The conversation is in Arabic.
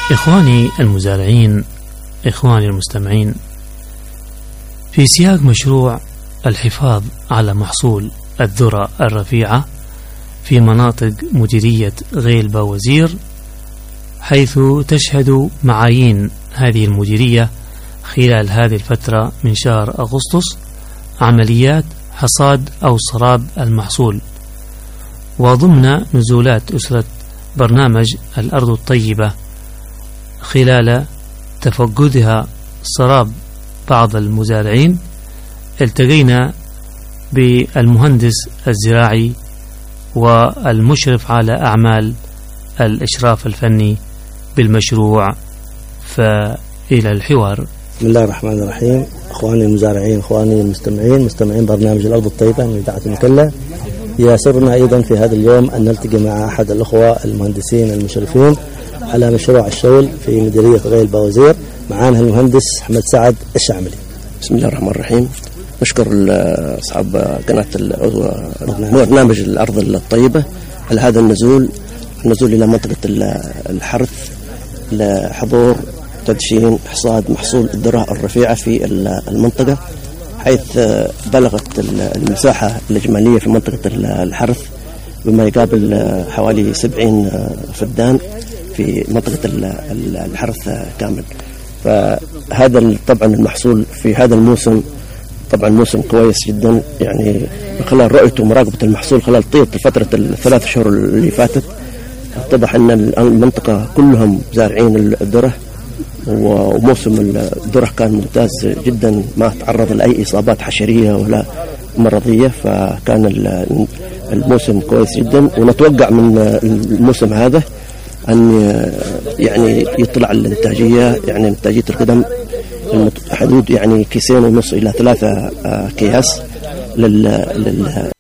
إخواني المزارعين، إخواني المستمعين، في سياق مشروع الحفاظ على محصول الذرة الرفيعة في مناطق مديرية غيلبة وزير، حيث تشهد معايين هذه المديرية خلال هذه الفترة من شهر أغسطس عمليات حصاد أو صراب المحصول، وضمن نزولات أسرة برنامج الأرض الطيبة خلال تفقدها صراب بعض المزارعين، التقينا بالمهندس الزراعي والمشرف على أعمال الإشراف الفني بالمشروع، فإلى الحوار. بسم الله الرحمن الرحيم. أخواني المزارعين، أخواني المستمعين، مستمعين برنامج الأرض الطيبة من إذاعة المكلا، يسرنا أيضا في هذا اليوم أن نلتقي مع أحد الأخوة المهندسين المشرفين على مشروع الشول في مديرية غيلبة وزير. معانا المهندس أحمد سعد الشعملي. بسم الله الرحمن الرحيم. نشكر أصحاب قناة برنامج الأرض الطيبة على هذا النزول إلى منطقة الحرث لحضور تدشين حصاد محصول الذرة الرفيعة في المنطقة، حيث بلغت المساحة الإجمالية في منطقة الحرث بما يقابل حوالي 70 فدان في منطقة الحرث كامل. فهذا طبعا المحصول في هذا الموسم طبعا موسم كويس جدا، يعني من خلال رؤيته ومراقبة المحصول خلال طيلة فترة ال3 شهور اللي فاتت اتضح أن المنطقة كلهم زارعين الذرة، وموسم الذرة كان ممتاز جدا، ما تعرض لأي إصابات حشرية ولا مرضية، فكان الموسم كويس جدا. ونتوقع من الموسم هذا أن يعني يطلع الإنتاجية، يعني إنتاجية القدم حدود يعني 2.5 إلى 3 أكياس